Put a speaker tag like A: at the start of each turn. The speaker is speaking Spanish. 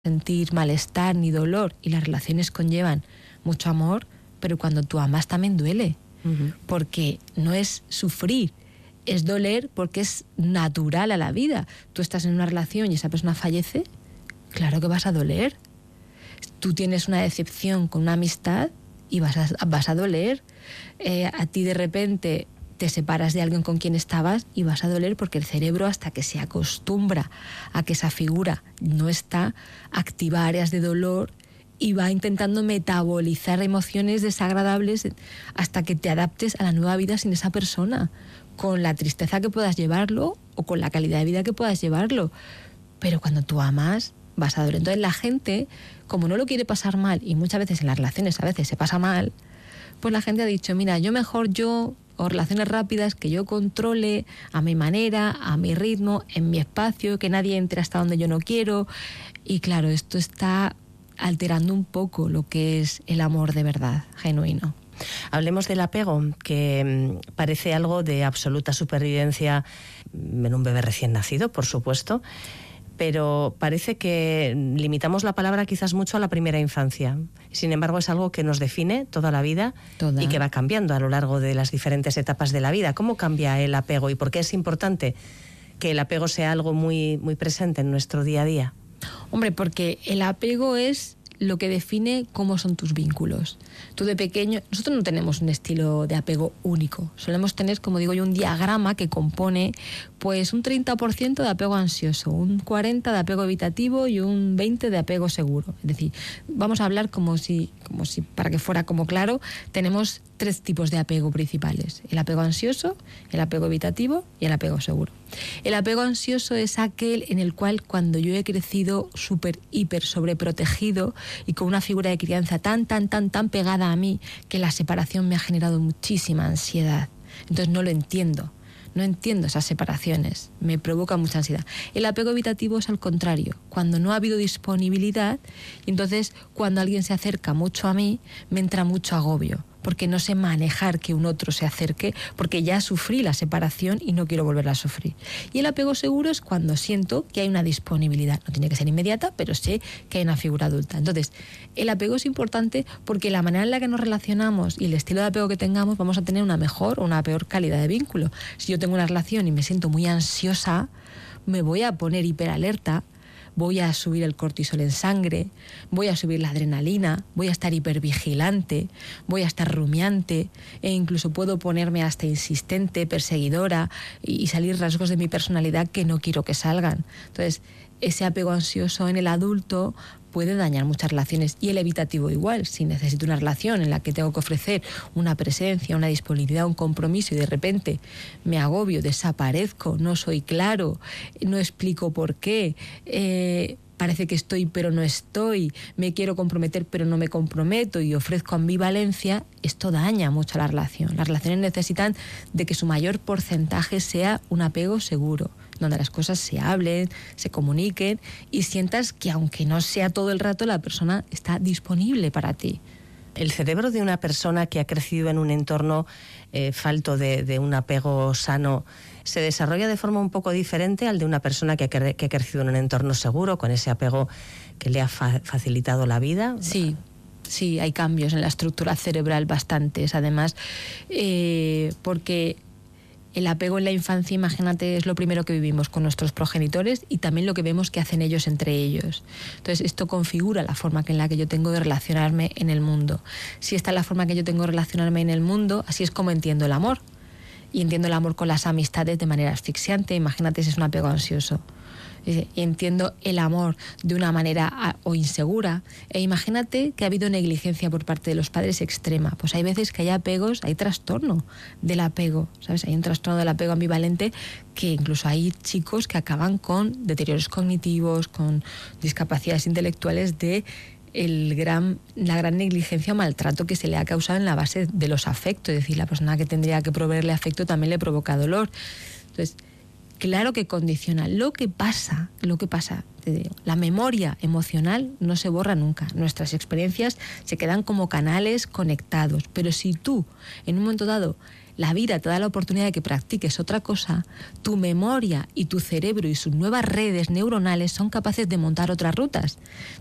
A: sentir malestar ni dolor, y las relaciones conllevan mucho amor, pero cuando tú amas también duele, porque no es sufrir, es doler, porque es natural a la vida. Tú estás en una relación y esa persona fallece, claro que vas a doler. Tú tienes una decepción con una amistad y vas a doler. A ti de repente te separas de alguien con quien estabas y vas a doler, porque el cerebro, hasta que se acostumbra a que esa figura no está, activa áreas de dolor y va intentando metabolizar emociones desagradables hasta que te adaptes a la nueva vida sin esa persona, con la tristeza que puedas llevarlo o con la calidad de vida que puedas llevarlo. Pero cuando tú amas, vas a doler. Entonces la gente, como no lo quiere pasar mal, y muchas veces en las relaciones a veces se pasa mal, pues la gente ha dicho, mira, o relaciones rápidas, que yo controle a mi manera, a mi ritmo, en mi espacio, que nadie entre hasta donde yo no quiero. Y claro, esto está alterando un poco lo que es el amor de verdad, genuino.
B: Hablemos del apego, que parece algo de absoluta supervivencia en un bebé recién nacido, por supuesto, pero parece que limitamos la palabra quizás mucho a la primera infancia. Sin embargo, es algo que nos define toda la vida y que va cambiando a lo largo de las diferentes etapas de la vida. ¿Cómo cambia el apego y por qué es importante que el apego sea algo muy, muy presente en nuestro día a día?
A: Hombre, porque el apego es lo que define cómo son tus vínculos. Tú de pequeño, nosotros no tenemos un estilo de apego único. Solemos tener, como digo yo, un diagrama que compone pues un 30% de apego ansioso, un 40% de apego evitativo y un 20% de apego seguro. Es decir, vamos a hablar como si para que fuera como claro, tenemos 3 tipos de apego principales: el apego ansioso, el apego evitativo y el apego seguro. El apego ansioso es aquel en el cual, cuando yo he crecido súper, hiper sobreprotegido y con una figura de crianza tan pegada a mí, que la separación me ha generado muchísima ansiedad. Entonces no lo entiendo. No entiendo esas separaciones, me provoca mucha ansiedad. El apego evitativo es al contrario, cuando no ha habido disponibilidad, y entonces cuando alguien se acerca mucho a mí, me entra mucho agobio, porque no sé manejar que un otro se acerque, porque ya sufrí la separación y no quiero volverla a sufrir. Y el apego seguro es cuando siento que hay una disponibilidad, no tiene que ser inmediata, pero sé que hay una figura adulta. Entonces, el apego es importante porque la manera en la que nos relacionamos y el estilo de apego que tengamos, vamos a tener una mejor o una peor calidad de vínculo. Si yo tengo una relación y me siento muy ansiosa, me voy a poner hiperalerta, voy a subir el cortisol en sangre, voy a subir la adrenalina, voy a estar hipervigilante, voy a estar rumiante, e incluso puedo ponerme hasta insistente, perseguidora, y salir rasgos de mi personalidad que no quiero que salgan. Entonces, ese apego ansioso en el adulto puede dañar muchas relaciones, y el evitativo igual. Si necesito una relación en la que tengo que ofrecer una presencia, una disponibilidad, un compromiso, y de repente me agobio, desaparezco, no soy claro, no explico por qué, parece que estoy pero no estoy, me quiero comprometer pero no me comprometo y ofrezco ambivalencia, esto daña mucho a la relación. Las relaciones necesitan de que su mayor porcentaje sea un apego seguro, donde las cosas se hablen, se comuniquen y sientas que, aunque no sea todo el rato, la persona está disponible para ti.
B: El cerebro de una persona que ha crecido en un entorno falto de un apego sano se desarrolla de forma un poco diferente al de una persona que ha crecido en un entorno seguro, con ese apego que le ha facilitado la vida.
A: Sí, hay cambios en la estructura cerebral bastantes, además, porque el apego en la infancia, imagínate, es lo primero que vivimos con nuestros progenitores y también lo que vemos que hacen ellos entre ellos. Entonces, esto configura la forma en la que yo tengo de relacionarme en el mundo. Si esta es la forma que yo tengo de relacionarme en el mundo, así es como entiendo el amor. Y entiendo el amor con las amistades de manera asfixiante. Imagínate si es un apego ansioso. Y entiendo el amor de una manera o insegura. E imagínate que ha habido negligencia por parte de los padres extrema. Pues hay veces que hay apegos, hay trastorno del apego, ¿sabes? Hay un trastorno del apego ambivalente, que incluso hay chicos que acaban con deterioros cognitivos, con discapacidades intelectuales de la gran negligencia o maltrato que se le ha causado en la base de los afectos. Es decir, la persona que tendría que proveerle afecto también le provoca dolor. Entonces, claro que condiciona. Lo que pasa te digo, la memoria emocional no se borra nunca. Nuestras experiencias se quedan como canales conectados. Pero si tú, en un momento dado, la vida te da la oportunidad de que practiques otra cosa, tu memoria y tu cerebro y sus nuevas redes neuronales son capaces de montar otras rutas.